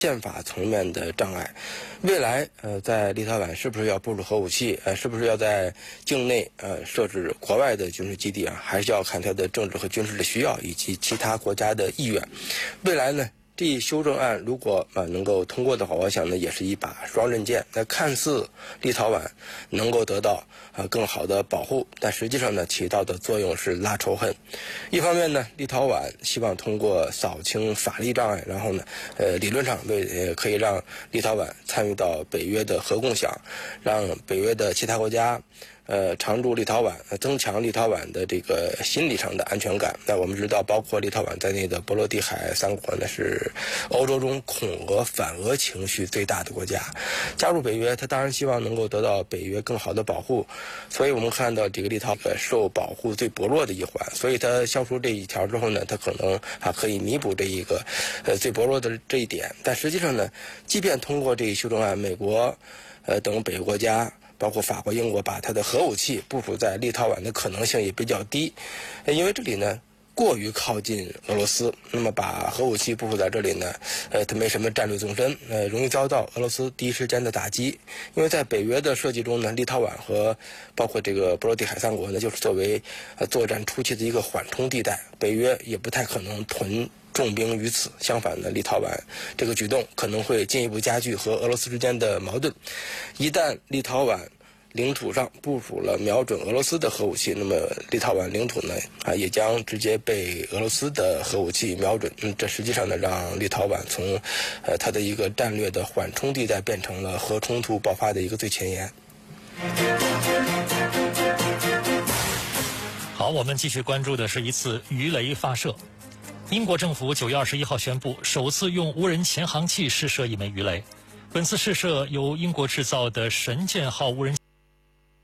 宪法层面的障碍。未来在立陶宛是不是要部署核武器？是不是要在境内设置国外的军事基地啊？还是要看它的政治和军事的需要以及其他国家的意愿。未来呢？这一修正案如果能够通过的话，我想呢也是一把双刃剑。那看似立陶宛能够得到更好的保护，但实际上呢起到的作用是拉仇恨。一方面呢，立陶宛希望通过扫清法律障碍，然后呢理论上可以让立陶宛参与到北约的核共享，让北约的其他国家常驻立陶宛，增强立陶宛的这个心理上的安全感。那我们知道，包括立陶宛在内的波罗的海三国呢，是欧洲中恐俄反俄情绪最大的国家。加入北约，他当然希望能够得到北约更好的保护。所以我们看到这个立陶宛受保护最薄弱的一环，所以他消除这一条之后呢，他可能可以弥补这一个最薄弱的这一点。但实际上呢，即便通过这一修正案，美国等北约国家，包括法国、英国把它的核武器部署在立陶宛的可能性也比较低，因为这里呢过于靠近俄罗斯，那么把核武器部署在这里呢，它没什么战略纵深，容易遭到俄罗斯第一时间的打击。因为在北约的设计中呢，立陶宛和包括这个波罗的海三国呢，就是作为作战初期的一个缓冲地带，北约也不太可能屯重兵于此。相反呢，立陶宛这个举动可能会进一步加剧和俄罗斯之间的矛盾。一旦立陶宛领土上部署了瞄准俄罗斯的核武器，那么立陶宛领土呢也将直接被俄罗斯的核武器瞄准。这实际上呢让立陶宛从它的一个战略的缓冲地带变成了核冲突爆发的一个最前沿。 好，我们继续关注的是一次鱼雷发射。英国政府9月21号宣布，首次用无人潜航器试射一枚鱼雷。本次试射由英国制造的神剑号无人